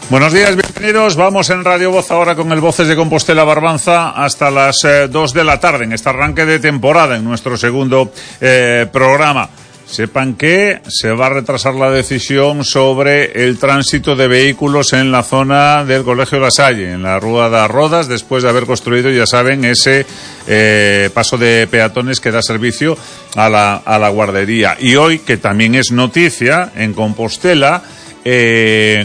Buenos días, bienvenidos. Vamos en Radio Voz ahora con el Voces de Compostela Barbanza hasta las 2 de la tarde en este arranque de temporada, en nuestro segundo programa. Sepan que se va a retrasar la decisión sobre el tránsito de vehículos en la zona del Colegio La Salle, en la Rúa de Rodas, después de haber construido, ya saben, ese paso de peatones que da servicio a la guardería. Y hoy, que también es noticia, en Compostela, se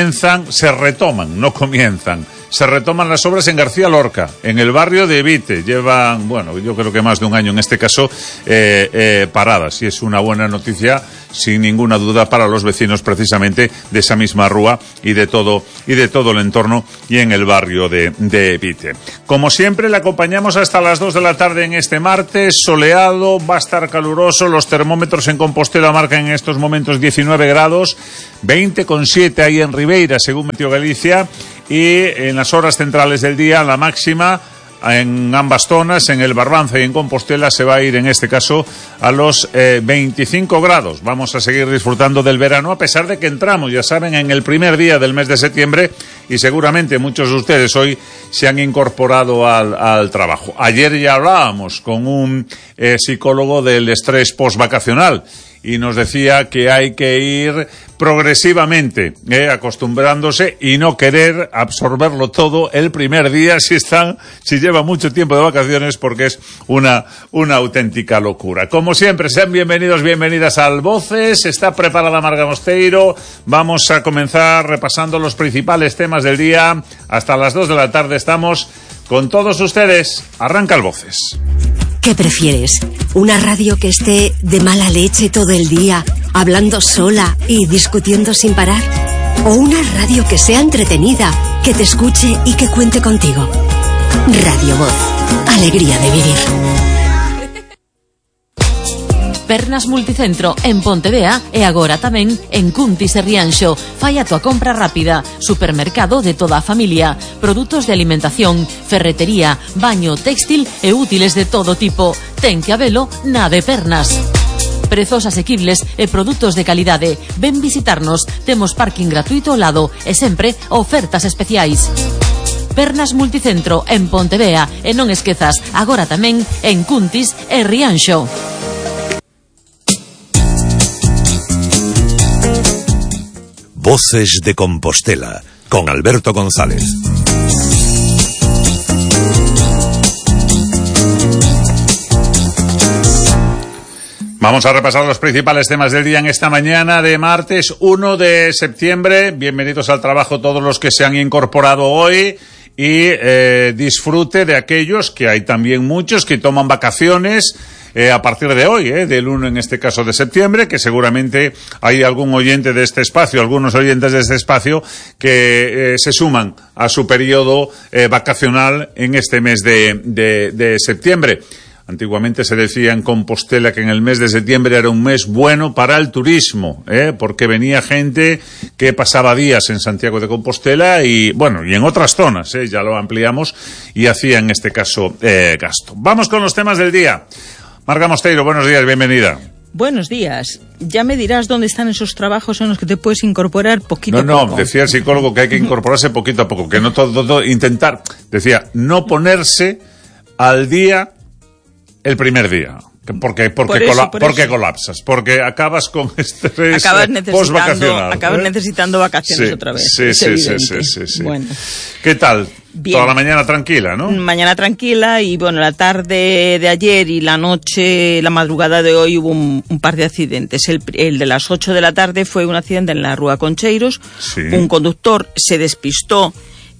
retoman las obras en García Lorca, en el barrio de Vite. Llevan, yo creo que más de un año en este caso, paradas, y es una buena noticia, sin ninguna duda, para los vecinos precisamente de esa misma rúa y de todo el entorno y en el barrio de Vite. Como siempre, le acompañamos hasta las 2 de la tarde en este martes soleado. Va a estar caluroso, los termómetros en Compostela marcan en estos momentos 19 grados, 20,7 ahí en Ribeira, según Meteo Galicia, y en las horas centrales del día la máxima en ambas zonas, en el Barbanza y en Compostela, se va a ir en este caso a los 25 grados. Vamos a seguir disfrutando del verano, a pesar de que entramos, ya saben, en el primer día del mes de septiembre, y seguramente muchos de ustedes hoy se han incorporado al trabajo. Ayer ya hablábamos con un psicólogo del estrés postvacacional, y nos decía que hay que ir progresivamente, acostumbrándose, y no querer absorberlo todo el primer día si lleva mucho tiempo de vacaciones, porque es una auténtica locura. Como siempre, sean bienvenidos, bienvenidas al Voces. Está preparada Marga Mosteiro. Vamos a comenzar repasando los principales temas del día. Hasta las 2 de la tarde estamos con todos ustedes. Arranca el Voces. ¿Qué prefieres? ¿Una radio que esté de mala leche todo el día, hablando sola y discutiendo sin parar? ¿O una radio que sea entretenida, que te escuche y que cuente contigo? Radio Voz. Alegría de vivir. Pernas Multicentro en Pontevea e agora tamén en Cuntis e Rianxo. Fai a tua compra rápida. Supermercado de toda a familia. Produtos de alimentación, ferretería, baño, téxtil e útiles de todo tipo. Ten que habelo na de Pernas. Prezos asequibles e produtos de calidade. Ven visitarnos. Temos parking gratuito ao lado e sempre ofertas especiais. Pernas Multicentro en Pontevea e non esquezas, agora tamén en Cuntis e Rianxo. Voces de Compostela, con Alberto González. Vamos a repasar los principales temas del día en esta mañana de martes 1 de septiembre. Bienvenidos al trabajo todos los que se han incorporado hoy, y disfrute de aquellos, que hay también muchos que toman vacaciones a partir de hoy, del 1 en este caso de septiembre, que seguramente hay algún oyente de este espacio, algunos oyentes de este espacio que se suman a su periodo vacacional en este mes de septiembre. Antiguamente se decía en Compostela que en el mes de septiembre era un mes bueno para el turismo, porque venía gente que pasaba días en Santiago de Compostela y en otras zonas, ya lo ampliamos, y hacía en este caso gasto. Vamos con los temas del día. Marga Mosteiro, buenos días, bienvenida. Buenos días. Ya me dirás dónde están esos trabajos en los que te puedes incorporar poquito a poco. No, decía el psicólogo que hay que incorporarse poquito a poco, que no todo intentar, decía, no ponerse al día el primer día. Porque colapsas, porque acabas con estrés postvacacional. Acabas necesitando vacaciones otra vez. Sí. Bueno. ¿Qué tal? Bien. Toda la mañana tranquila, ¿no? Mañana tranquila, y la tarde de ayer y la madrugada de hoy hubo un par de accidentes. El de las 8 de la tarde fue un accidente en la Rúa Concheiros. Sí. Un conductor se despistó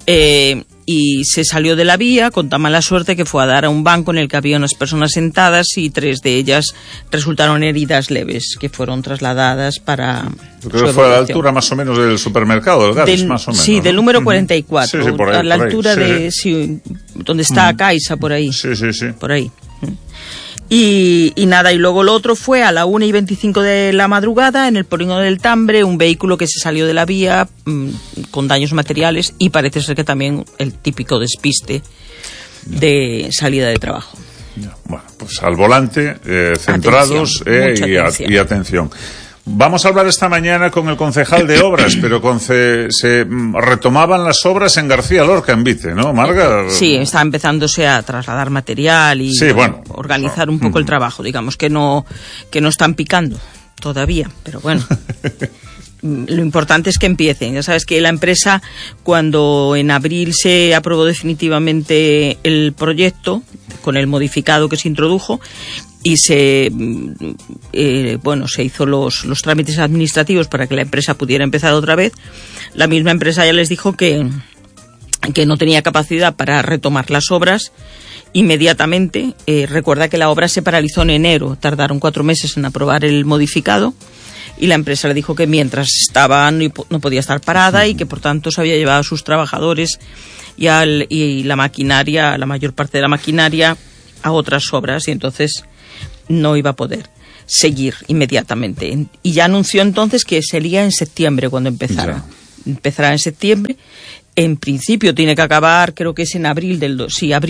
y se salió de la vía con tan mala suerte que fue a dar a un banco en el que había unas personas sentadas, y 3 de ellas resultaron heridas leves, que fueron trasladadas para... Yo creo que fue a la altura más o menos del supermercado, del Gares, más o menos. Sí, del número 44, sí, por ahí, a la altura de... Sí, donde está Caixa, por ahí. Sí. Por ahí. Y nada, y luego lo otro fue a la 1:25 de la madrugada en el Polígono del Tambre, un vehículo que se salió de la vía con daños materiales, y parece ser que también el típico despiste de salida de trabajo. Bueno, pues al volante, centrados y atención. Vamos a hablar esta mañana con el concejal de obras, pero se retomaban las obras en García Lorca, en Vite, ¿no, Marga? Sí, está empezándose a trasladar material y organizar un poco el trabajo. Digamos que no están picando todavía, pero bueno. Lo importante es que empiecen. Ya sabes que la empresa, cuando en abril se aprobó definitivamente el proyecto, con el modificado que se introdujo, y se hizo los trámites administrativos para que la empresa pudiera empezar otra vez, la misma empresa ya les dijo que no tenía capacidad para retomar las obras inmediatamente. Recuerda que la obra se paralizó en enero, tardaron 4 meses en aprobar el modificado, y la empresa le dijo que mientras estaba no podía estar parada y que por tanto se había llevado a sus trabajadores y la maquinaria, la mayor parte de la maquinaria, a otras obras, y entonces no iba a poder seguir inmediatamente. Y ya anunció entonces que sería en septiembre cuando empezara. Empezará en septiembre. En principio tiene que acabar, creo que es en abril del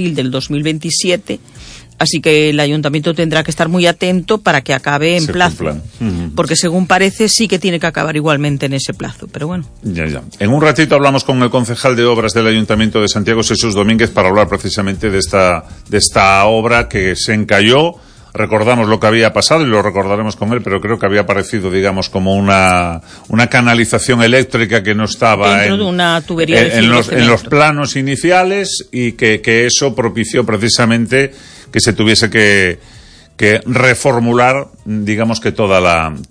2027. Así que el ayuntamiento tendrá que estar muy atento para que acabe en plazo. Porque según parece sí que tiene que acabar igualmente en ese plazo, pero bueno. Ya. En un ratito hablamos con el concejal de obras del Ayuntamiento de Santiago, Jesús Domínguez, para hablar precisamente de esta obra que se encalló. Recordamos lo que había pasado y lo recordaremos con él, pero creo que había aparecido, digamos, como una canalización eléctrica que no estaba dentro de una tubería en los planos iniciales, y que eso propició precisamente que se tuviese que reformular, digamos, que toda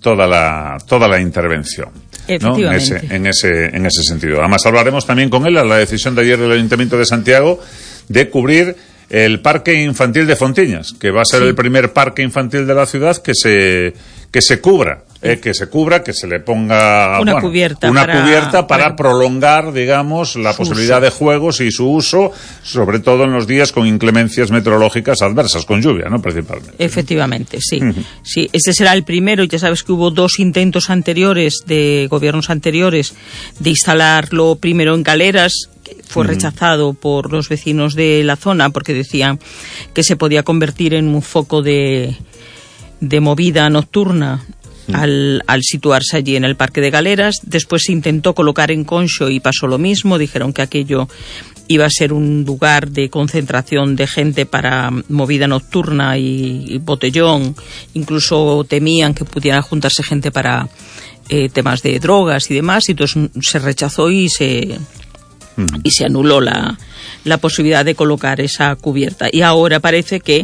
la intervención. Efectivamente. ¿No? En ese sentido. Además hablaremos también con él a la decisión de ayer del Ayuntamiento de Santiago de cubrir el Parque Infantil de Fontiñas, que va a ser el primer parque infantil de la ciudad que se cubra, que se le ponga una cubierta para prolongar, digamos, la posibilidad de juegos y su uso, sobre todo en los días con inclemencias meteorológicas adversas, con lluvia, ¿no? Principalmente. Efectivamente, sí. Sí, este será el primero, y ya sabes que hubo 2 intentos anteriores de gobiernos anteriores de instalarlo primero en Galeras. Fue rechazado por los vecinos de la zona porque decían que se podía convertir en un foco de movida nocturna al situarse allí en el Parque de Galeras. Después se intentó colocar en Conxo y pasó lo mismo. Dijeron que aquello iba a ser un lugar de concentración de gente para movida nocturna y botellón. Incluso temían que pudiera juntarse gente para temas de drogas y demás, y entonces se rechazó y se anuló la posibilidad de colocar esa cubierta. Y ahora parece que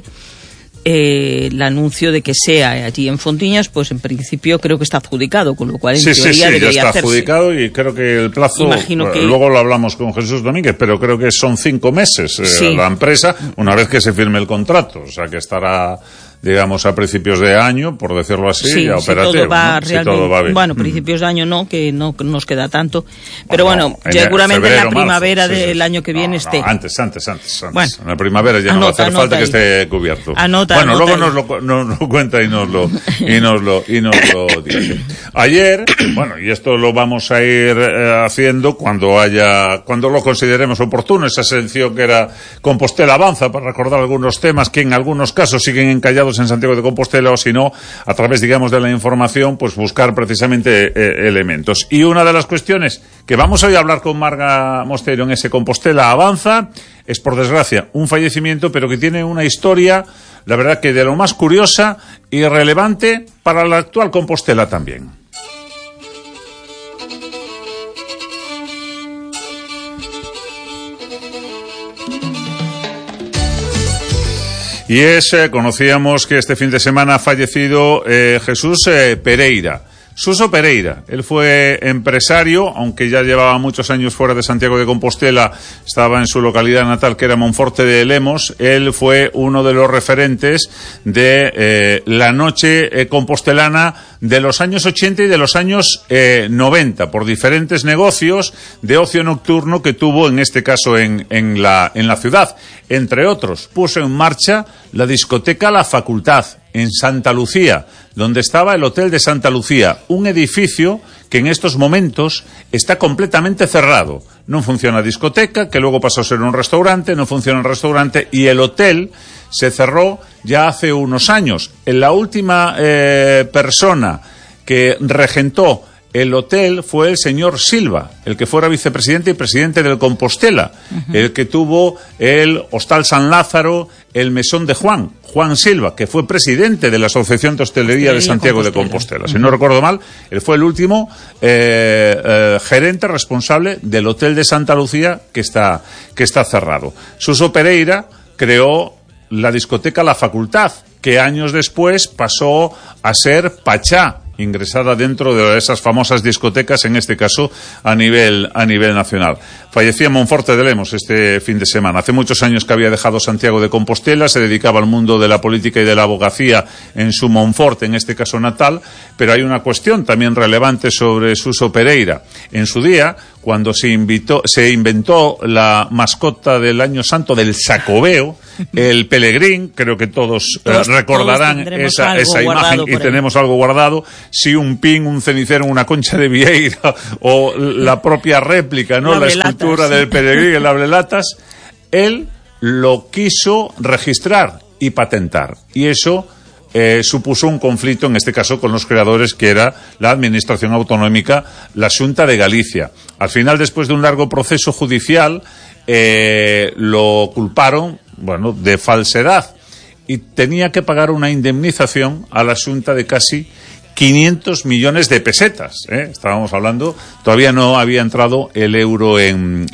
el anuncio de que sea allí en Fontiñas, pues en principio creo que está adjudicado, con lo cual en teoría debería ya está hacerse. Adjudicado, y creo que el plazo, luego lo hablamos con Jesús Domínguez, pero creo que son 5 meses la empresa, una vez que se firme el contrato, o sea que estará, digamos, a principios de año, por decirlo así, ya operativo. Si todo va bien. Bueno, principios de año no, que no nos queda tanto. Pero seguramente en la primavera del año que viene esté. Antes. Bueno, en la primavera ya no va a hacer falta que esté cubierto. Luego nos lo cuenta y nos lo dice. Ayer, y esto lo vamos a ir haciendo cuando lo consideremos oportuno, esa sección que era Compostela Avanza, para recordar algunos temas que en algunos casos siguen encallados en Santiago de Compostela, o si no, a través, digamos, de la información, pues buscar precisamente elementos. Y una de las cuestiones que vamos hoy a hablar con Marga Mosteiro en ese Compostela Avanza es, por desgracia, un fallecimiento, pero que tiene una historia, la verdad, que de lo más curiosa y relevante para la actual Compostela también. Y conocíamos que este fin de semana ha fallecido Jesús Pereira. Suso Pereira, él fue empresario, aunque ya llevaba muchos años fuera de Santiago de Compostela, estaba en su localidad natal, que era Monforte de Lemos. Él fue uno de los referentes de la noche compostelana de los años 80 y de los años 90, por diferentes negocios de ocio nocturno que tuvo, en este caso en la ciudad. Entre otros, puso en marcha la discoteca La Facultad, en Santa Lucía, donde estaba el Hotel de Santa Lucía, un edificio que en estos momentos está completamente cerrado. No funciona la discoteca, que luego pasó a ser un restaurante, no funciona el restaurante, y el hotel se cerró ya hace unos años. La última persona que regentó el hotel fue el señor Silva, el que fuera vicepresidente y presidente del Compostela, el que tuvo el Hostal San Lázaro, el Mesón de Juan Silva, que fue presidente de la Asociación de Hostelería de Santiago de Compostela. Si no recuerdo mal, él fue el último gerente responsable del Hotel de Santa Lucía que está cerrado. Suso Pereira creó la discoteca La Facultad, que años después pasó a ser Pachá, ingresada dentro de esas famosas discotecas, en este caso a nivel nacional. Fallecía Monforte de Lemos este fin de semana. Hace muchos años que había dejado Santiago de Compostela, se dedicaba al mundo de la política y de la abogacía en su Monforte, en este caso natal, pero hay una cuestión también relevante sobre Suso Pereira. En su día, cuando se inventó la mascota del Año Santo del Sacobeo, el Pelegrín, creo que todos recordarán esa imagen, y tenemos algo guardado. Si un pin, un cenicero, una concha de vieira o la propia réplica, ¿no? La escultura del Pelegrín, el abrelatas, él lo quiso registrar y patentar. Y eso supuso un conflicto, en este caso, con los creadores, que era la Administración Autonómica, la Xunta de Galicia. Al final, después de un largo proceso judicial, lo culparon, de falsedad, y tenía que pagar una indemnización a la Xunta de casi 500 millones de pesetas. Estábamos hablando, todavía no había entrado el euro en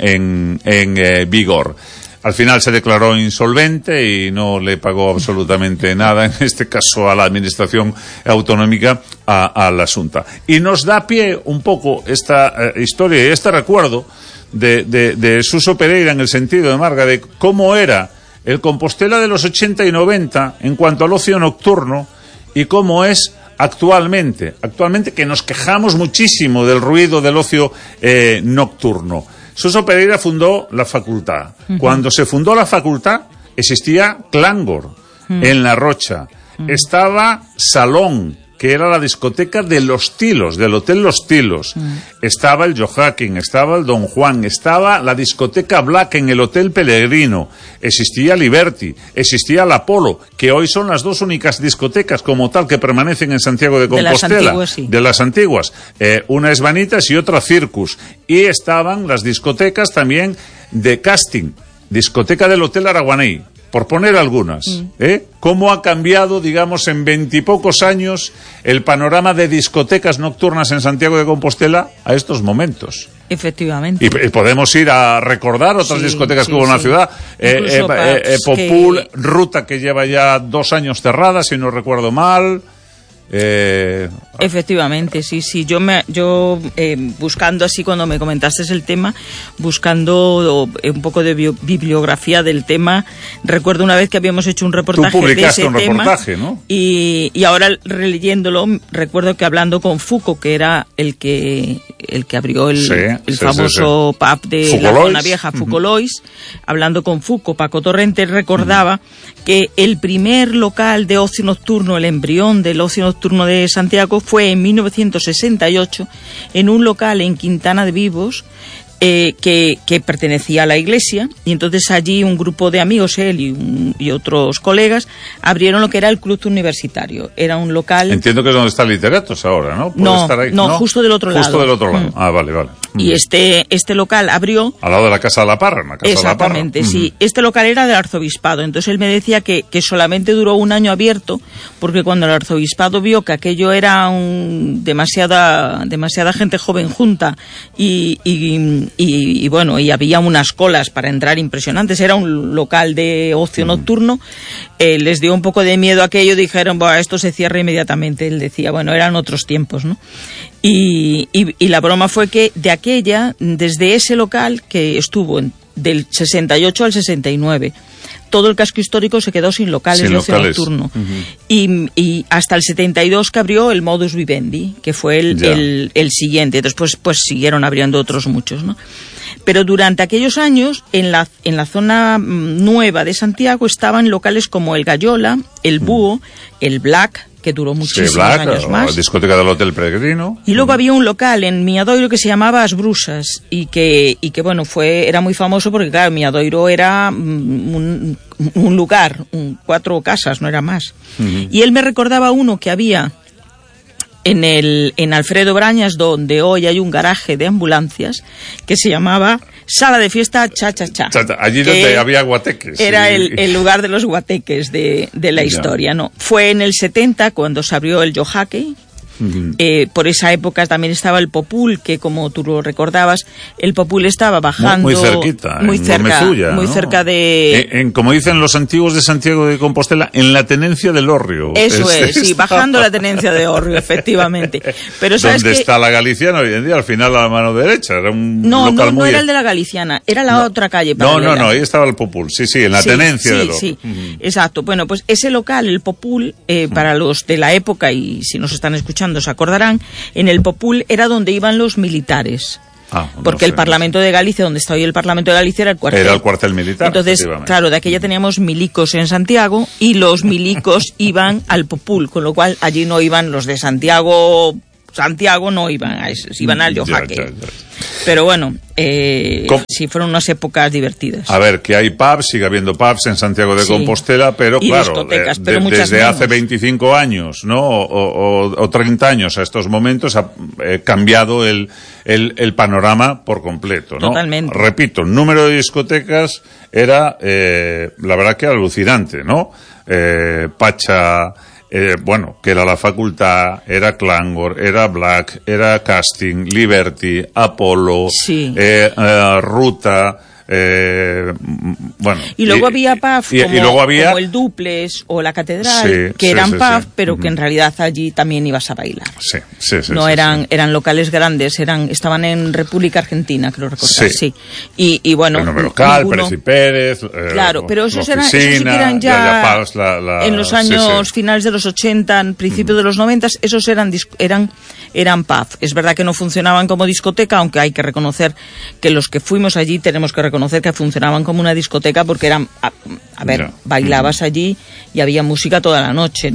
vigor. Al final se declaró insolvente y no le pagó absolutamente nada, en este caso a la Administración Autonómica, a la Xunta. Y nos da pie un poco esta historia y este recuerdo de Suso Pereira, en el sentido de Marga, de cómo era el Compostela de los 80 y 90 en cuanto al ocio nocturno y cómo es actualmente, que nos quejamos muchísimo del ruido del ocio nocturno. Suso Pereira fundó la facultad. Cuando se fundó la facultad existía Clangor en La Rocha. Estaba Salón, que era la discoteca de Los Tilos, del Hotel Los Tilos. Estaba el Joaquín, estaba el Don Juan, estaba la discoteca Black en el Hotel Pellegrino, existía Liberty, existía la Polo, que hoy son las dos únicas discotecas como tal que permanecen en Santiago de Compostela. De las antiguas. Una es Vanitas y otra Circus. Y estaban las discotecas también de Casting, discoteca del Hotel Araguaney, por poner algunas. ¿Cómo ha cambiado, digamos, en 20 y pocos años el panorama de discotecas nocturnas en Santiago de Compostela a estos momentos? Efectivamente. Y podemos ir a recordar otras discotecas que hubo en la ciudad. Popul, Ruta, que lleva ya 2 años cerrada, si no recuerdo mal. Efectivamente, sí. Yo buscando así, cuando me comentaste el tema, buscando un poco de bibliografía del tema, recuerdo una vez que habíamos hecho un reportaje. Tú publicaste de ese un reportaje, ¿no? Y ahora, releyéndolo, recuerdo que hablando con Foucault, que era el que abrió el famoso pub de la zona vieja, Foucault, hablando con Foucault, Paco Torrente recordaba que el primer local de ocio nocturno, el embrión del ocio nocturno de Santiago, fue en 1968 en un local en Quintana de Vivos, que pertenecía a la iglesia, y entonces allí un grupo de amigos, él y otros colegas, abrieron lo que era el club universitario. Era un local... Entiendo que es donde está Literatos ahora, ¿no? No, justo del otro lado. Justo del otro lado. Ah, vale. Y este local abrió... Al lado de la Casa de la Parra, en la Casa Exactamente, de la Parra. Sí. Este local era del arzobispado, entonces él me decía que solamente duró 1 año abierto, porque cuando el arzobispado vio que aquello era demasiada gente joven junta y había unas colas para entrar impresionantes, era un local de ocio nocturno, les dio un poco de miedo aquello, dijeron, esto se cierra inmediatamente. Él decía, eran otros tiempos, ¿no? Y la broma fue que desde ese local, que estuvo del 68 al 69, todo el casco histórico se quedó sin locales de ocio nocturno. Y hasta el 72 que abrió el Modus Vivendi, que fue el siguiente. Después pues siguieron abriendo otros muchos, ¿no? Pero durante aquellos años, en la zona nueva de Santiago, estaban locales como el Gallola, el Búho, el Black, que duró muchísimos años más. La discoteca del Hotel Peregrino. Y luego había un local en Miadoiro que se llamaba As Brusas, y que era muy famoso porque, claro, Miadoiro era un lugar, 4 casas, no era más. Y él me recordaba uno que había en Alfredo Brañas, donde hoy hay un garaje de ambulancias que se llamaba Sala de Fiesta Cha Cha Cha. Allí donde había guateques. Era el lugar de los guateques de la historia, ¿no? Fue en el 70 cuando se abrió el Yojaque. Por esa época también estaba el Popul, que como tú lo recordabas, el Popul estaba bajando muy cerquita, muy cerca, Gomezulla, muy ¿no? cerca de como dicen los antiguos de Santiago de Compostela, en la tenencia del Hórreo. Eso sí, bajando la tenencia de Hórreo, efectivamente. Pero ¿sabes ¿Dónde está la Galiciana hoy en día? Al final a la mano derecha, era un local no era el de la Galiciana, era la otra calle paralela. No, ahí estaba el Popul, sí, en la tenencia del Hórreo. Sí, exacto. Bueno, pues ese local, el Popul, para los de la época, y si nos están escuchando se acordarán, en el Popul era donde iban los militares. Porque el Parlamento de Galicia, donde está hoy el Parlamento de Galicia, era el cuartel. Era el cuartel militar. Entonces, claro, de aquella teníamos milicos en Santiago y los milicos iban al Popul, con lo cual allí no iban los de Santiago no iban a eso, iban al Yojaque. Pero bueno, sí, fueron unas épocas divertidas. A ver, que hay pubs, sigue habiendo pubs en Santiago de Compostela, pero y claro, discotecas, pero desde menos. hace 25 años, ¿no? O 30 años a estos momentos ha cambiado el panorama por completo, ¿no? Totalmente. Repito, el número de discotecas era, la verdad que alucinante, ¿no? Pacha... que era la Facultad, era Clangor, era Black, era Casting, Liberty, Apollo, Ruta, y luego había pub como el Duplex o la Catedral, que eran pub, pero que en realidad allí también ibas a bailar. No eran locales grandes, estaban en República Argentina, creo recordar. Y bueno, el número local, Pérez y Pérez, claro, pero esos sí que eran ya en los años finales de los 80, principios de los 90, esos eran pub. Es verdad que no funcionaban como discoteca, aunque hay que reconocer que los que fuimos allí tenemos que reconocer que funcionaban como una discoteca porque eran, bailabas allí y había música toda la noche,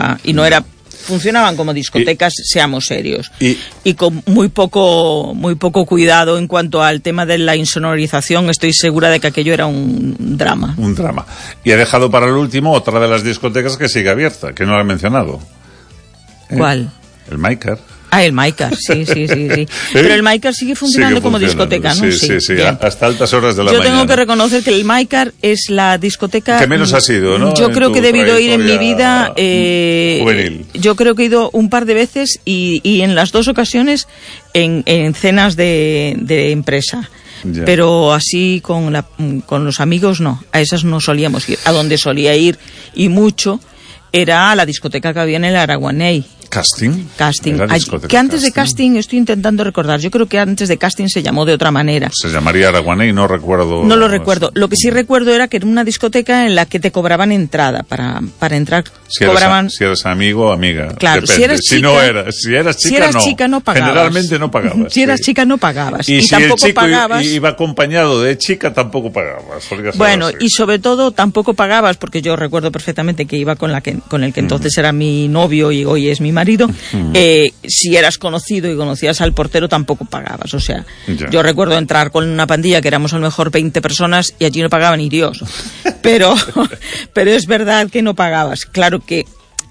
funcionaban como discotecas, seamos serios. Y con muy poco cuidado en cuanto al tema de la insonorización, estoy segura de que aquello era un drama. Un drama. Y he dejado para el último otra de las discotecas que sigue abierta, que no la he mencionado. ¿Cuál? El Maicar. El Maicar, sí. Pero el Maicar sigue funcionando como discoteca, ¿no? Sí, hasta altas horas de la mañana. Yo tengo que reconocer que el Maicar es la discoteca... que menos ha sido, ¿no? Yo creo que he debido ir en mi vida... juvenil. Yo creo que he ido un par de veces y en las dos ocasiones en cenas de empresa. Ya. Pero así con los amigos no, a esas no solíamos ir. A donde solía ir y mucho era a la discoteca que había en el Araguaney. ¿Casting? Que antes de Casting, estoy intentando recordar, yo creo que antes de Casting se llamó de otra manera. Se llamaría Araguaney, no recuerdo. No lo recuerdo. Lo que sí recuerdo era que era una discoteca en la que te cobraban entrada para entrar. Si eras amigo o amiga. Claro, depende. si eras chica, si eras chica, no pagabas. Generalmente no pagabas. Si eras chica no pagabas. Y si tampoco el chico pagabas. iba acompañado de chica, tampoco pagabas. Bueno, y sobre todo tampoco pagabas, porque yo recuerdo perfectamente que iba con el que entonces era mi novio y hoy es mi marido. Si eras conocido y conocías al portero tampoco pagabas, o sea, yo recuerdo entrar con una pandilla que éramos a lo mejor 20 personas y allí no pagaba ni Dios, pero es verdad que no pagabas. Claro que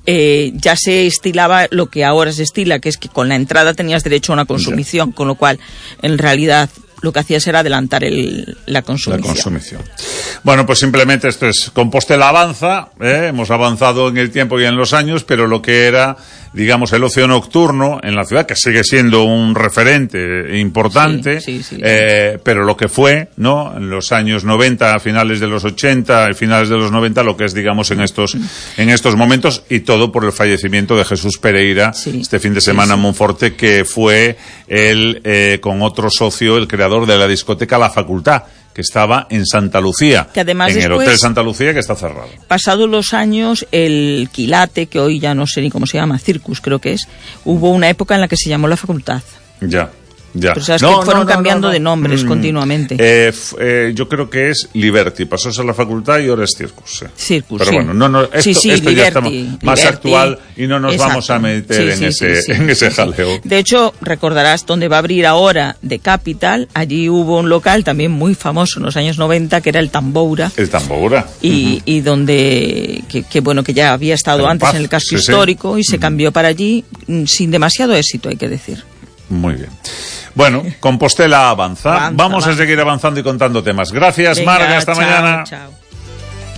ya se estilaba lo que ahora se estila, que es que con la entrada tenías derecho a una consumición, con lo cual en realidad lo que hacías era adelantar la consumición. Bueno, pues simplemente esto es Compostela avanza, hemos avanzado en el tiempo y en los años, pero lo que era, digamos, el ocio nocturno en la ciudad, que sigue siendo un referente importante, pero lo que fue, ¿no? En los años 90, a finales de los 80, a finales de los 90, lo que es, digamos, en estos momentos, y todo por el fallecimiento de Jesús Pereira este fin de semana en Monforte, que fue él, con otro socio, el creador de la discoteca La Facultad, que estaba en Santa Lucía, que además en después, el Hotel Santa Lucía, que está cerrado. Pasados los años, el Quilate, que hoy ya no sé ni cómo se llama, Circus creo que es, hubo una época en la que se llamó La Facultad. Ya. Ya. Pero sabes que fueron cambiando de nombres continuamente. Yo creo que es Liberty, pasó a ser la facultad y ahora es Circus. Circus, pero bueno, esto Liberty, ya está más actual y no nos vamos a meter en ese jaleo. De hecho, recordarás donde va a abrir ahora The Capital, allí hubo un local también muy famoso en los años 90 que era el Tamboura. El Tamboura. Y donde, que ya había estado antes en el casco histórico y se cambió para allí sin demasiado éxito, hay que decir. Muy bien. Bueno, Compostela avanza. Vamos a seguir avanzando y contando temas. Gracias, Marga. Hasta mañana. Chao.